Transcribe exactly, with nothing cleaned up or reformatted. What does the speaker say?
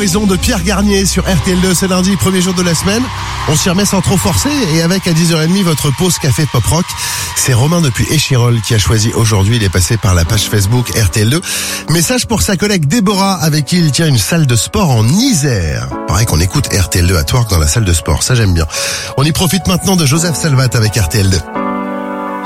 Horizon de Pierre Garnier sur R T L deux. C'est lundi, premier jour de la semaine. On s'y remet sans trop forcer et avec à dix heures trente votre pause café pop rock. C'est Romain depuis Échirolles qui a choisi aujourd'hui. Il est passé par la page Facebook R T L deux. Message pour sa collègue Déborah avec qui il tient une salle de sport en Isère. Pareil qu'on écoute R T L deux à Torque dans la salle de sport. Ça j'aime bien. On y profite maintenant de Joseph Salvat avec R T L deux.